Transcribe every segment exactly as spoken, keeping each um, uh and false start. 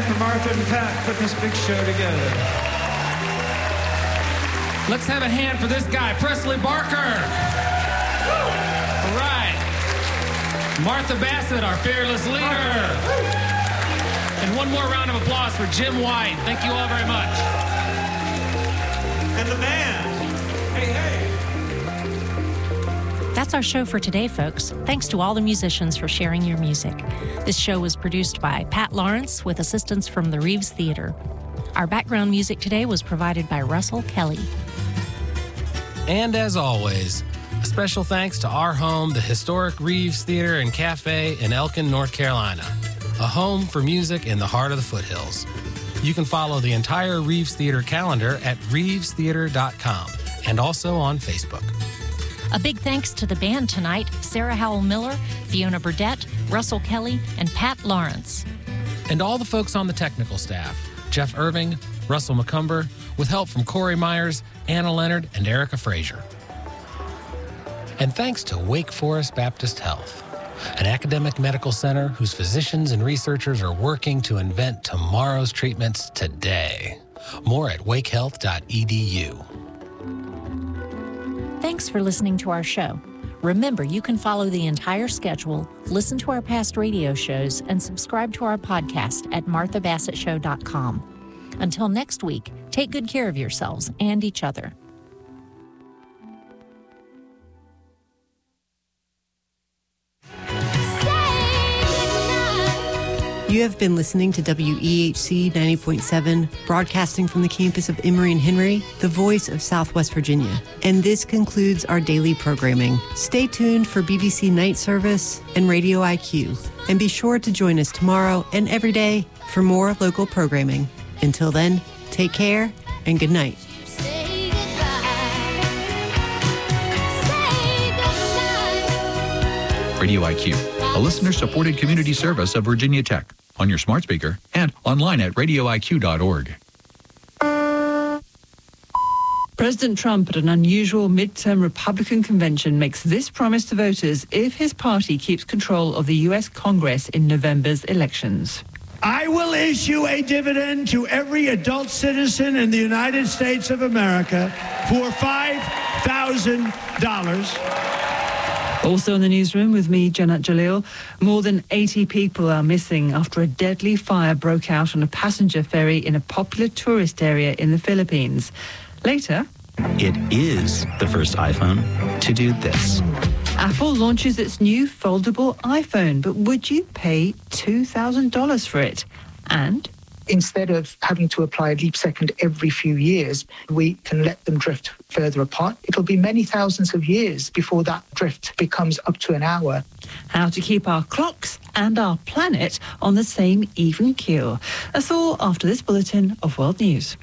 hand for Martha and Pat putting this big show together. Let's have a hand for this guy, Presley Barker. All right. Martha Bassett, our fearless leader. And one more round of applause for Jim White. Thank you all very much. And the band. Hey, hey. That's our show for today, folks. Thanks to all the musicians for sharing your music. This show was produced by Pat Lawrence with assistance from the Reeves Theater. Our background music today was provided by Russell Kelly. And as always, a special thanks to our home, the historic Reeves Theater and Cafe in Elkin, North Carolina, a home for music in the heart of the foothills. You can follow the entire Reeves Theater calendar at reeves theater dot com and also on Facebook. A big thanks to the band tonight, Sarah Howell Miller, Fiona Burdett, Russell Kelly, and Pat Lawrence. And all the folks on the technical staff, Jeff Irving, Russell McCumber, with help from Corey Myers, Anna Leonard, and Erica Frazier. And thanks to Wake Forest Baptist Health, an academic medical center whose physicians and researchers are working to invent tomorrow's treatments today. More at wake health dot e d u. Thanks for listening to our show. Remember, you can follow the entire schedule, listen to our past radio shows, and subscribe to our podcast at martha bassett show dot com. Until next week, take good care of yourselves and each other. You have been listening to W E H C ninety point seven, broadcasting from the campus of Emory and Henry, the voice of Southwest Virginia. And this concludes our daily programming. Stay tuned for B B C Night Service and Radio I Q. And be sure to join us tomorrow and every day for more local programming. Until then, take care and good night. Radio I Q, a listener-supported community service of Virginia Tech, on your smart speaker and online at radio I Q dot org. President Trump at an unusual midterm Republican convention makes this promise to voters if his party keeps control of the U S Congress in November's elections. I will issue a dividend to every adult citizen in the United States of America for five thousand dollars. Also in the newsroom with me, Jannat Jalil, more than eighty people are missing after a deadly fire broke out on a passenger ferry in a popular tourist area in the Philippines. Later, it is the first iPhone to do this. Apple launches its new foldable iPhone, but would you pay two thousand dollars for it? And instead of having to apply Leap Second every few years, we can let them drift further apart. It'll be many thousands of years before that drift becomes up to an hour. How to keep our clocks and our planet on the same even keel. That's all after this bulletin of World News.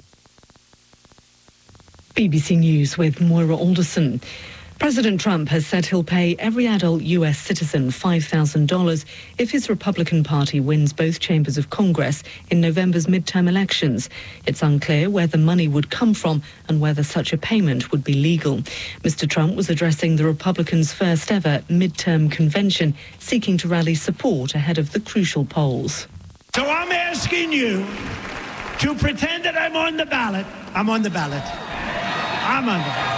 B B C News with Moira Alderson. President Trump has said he'll pay every adult U S citizen five thousand dollars if his Republican Party wins both chambers of Congress in November's midterm elections. It's unclear where the money would come from and whether such a payment would be legal. Mister Trump was addressing the Republicans' first ever midterm convention, seeking to rally support ahead of the crucial polls. So I'm asking you to pretend that I'm on the ballot. I'm on the ballot. I'm on the ballot.